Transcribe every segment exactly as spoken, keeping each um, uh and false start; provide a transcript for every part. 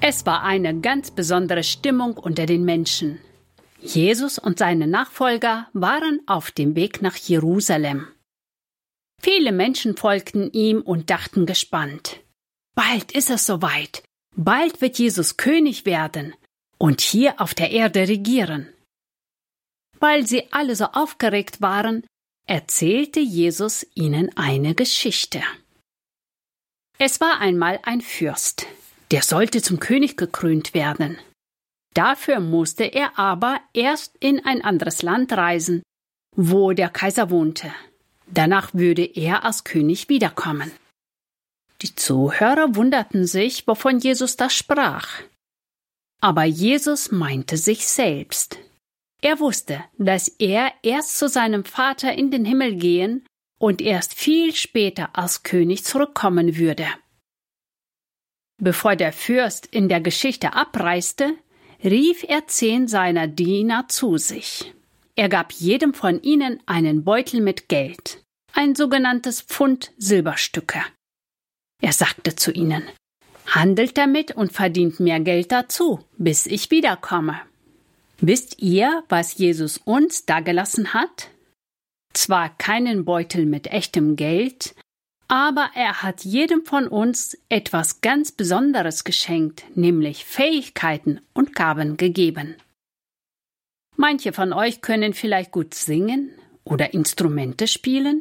Es war eine ganz besondere Stimmung unter den Menschen. Jesus und seine Nachfolger waren auf dem Weg nach Jerusalem. Viele Menschen folgten ihm und dachten gespannt: Bald ist es soweit, bald wird Jesus König werden und hier auf der Erde regieren. Weil sie alle so aufgeregt waren, erzählte Jesus ihnen eine Geschichte. Es war einmal ein Fürst, der sollte zum König gekrönt werden. Dafür musste er aber erst in ein anderes Land reisen, wo der Kaiser wohnte. Danach würde er als König wiederkommen. Die Zuhörer wunderten sich, wovon Jesus da sprach. Aber Jesus meinte sich selbst. Er wusste, dass er erst zu seinem Vater in den Himmel gehen und erst viel später als König zurückkommen würde. Bevor der Fürst in der Geschichte abreiste, rief er zehn seiner Diener zu sich. Er gab jedem von ihnen einen Beutel mit Geld, ein sogenanntes Pfund Silberstücke. Er sagte zu ihnen: Handelt damit und verdient mehr Geld dazu, bis ich wiederkomme. Wisst ihr, was Jesus uns dagelassen hat? Zwar keinen Beutel mit echtem Geld, aber er hat jedem von uns etwas ganz Besonderes geschenkt, nämlich Fähigkeiten und Gaben gegeben. Manche von euch können vielleicht gut singen oder Instrumente spielen.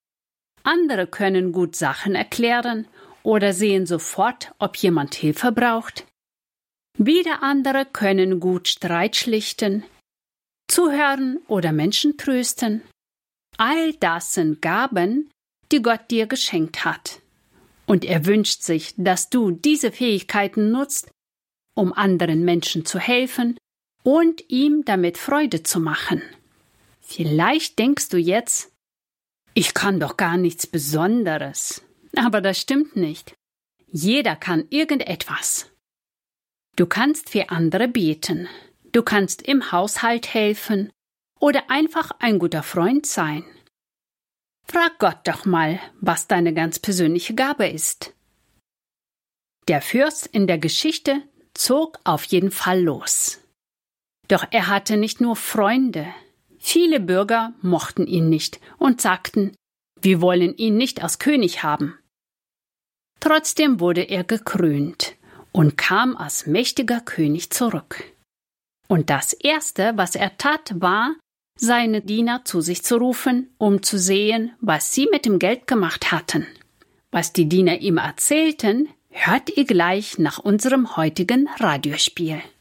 Andere können gut Sachen erklären oder sehen sofort, ob jemand Hilfe braucht. Wieder andere können gut Streit schlichten, zuhören oder Menschen trösten. All das sind Gaben, die Gott dir geschenkt hat. Und er wünscht sich, dass du diese Fähigkeiten nutzt, um anderen Menschen zu helfen und ihm damit Freude zu machen. Vielleicht denkst du jetzt: Ich kann doch gar nichts Besonderes. Aber das stimmt nicht. Jeder kann irgendetwas. Du kannst für andere beten, du kannst im Haushalt helfen oder einfach ein guter Freund sein. Frag Gott doch mal, was deine ganz persönliche Gabe ist. Der Fürst in der Geschichte zog auf jeden Fall los. Doch er hatte nicht nur Freunde. Viele Bürger mochten ihn nicht und sagten: Wir wollen ihn nicht als König haben. Trotzdem wurde er gekrönt und kam als mächtiger König zurück. Und das Erste, was er tat, war, seine Diener zu sich zu rufen, um zu sehen, was sie mit dem Geld gemacht hatten. Was die Diener ihm erzählten, hört ihr gleich nach unserem heutigen Radiospiel.